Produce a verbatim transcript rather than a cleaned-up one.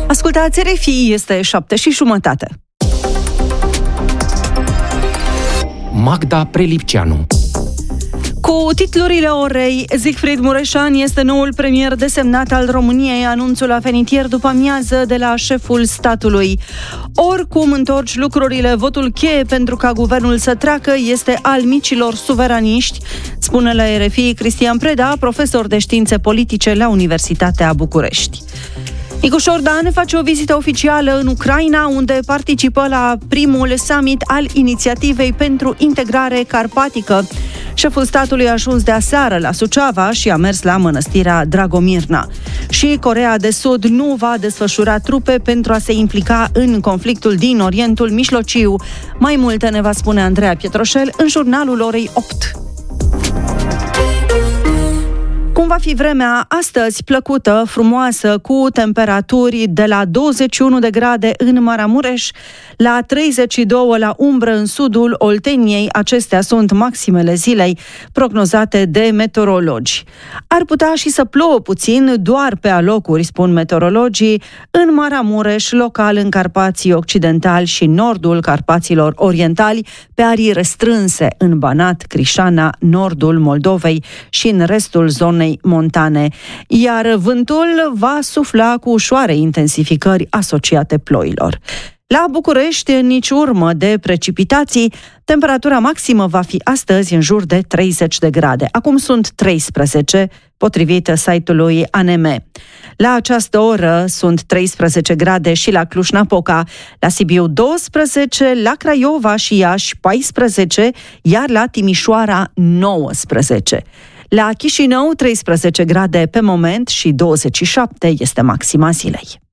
Ascultați R F I, este șapte și jumătate. Magda Prelipceanu. Cu titlurile orei, Siegfried Mureșan este noul premier desemnat al României. Anunțul a venit ieri după amiază de la șeful statului. Oricum întorci lucrurile, votul cheie pentru ca guvernul să treacă este al micilor suveraniști, spune la R F I Cristian Preda, profesor de științe politice la Universitatea București. Nicu Șordan face o vizită oficială în Ucraina, unde participă la primul summit al inițiativei pentru integrare carpatică. Șeful statului a ajuns de aseară la Suceava și a mers la mănăstirea Dragomirna. Și Coreea de Sud nu va desfășura trupe pentru a se implica în conflictul din Orientul Mijlociu. Mai multe ne va spune Andreea Pietroșel în jurnalul orei opt. Cum va fi vremea astăzi? Plăcută, frumoasă, cu temperaturi de la douăzeci și unu de grade în Maramureș, la treizeci și doi la umbră în sudul Olteniei. Acestea sunt maximele zilei prognozate de meteorologi. Ar putea și să plouă puțin, doar pe alocuri, spun meteorologii, în Maramureș, local în Carpații Occidentali și nordul Carpaților Orientali, pe arii restrânse în Banat, Crișana, nordul Moldovei și în restul zonei montane, iar vântul va sufla cu ușoare intensificări asociate ploilor. La București, nici urmă de precipitații, temperatura maximă va fi astăzi în jur de treizeci de grade. Acum sunt treisprezece, potrivit site-ului A N M. La această oră sunt treisprezece grade și la Cluj-Napoca, la Sibiu douăsprezece, la Craiova și Iași paisprezece, iar la Timișoara nouăsprezece. La Chișinău treisprezece grade pe moment și douăzeci și șapte este maxima zilei.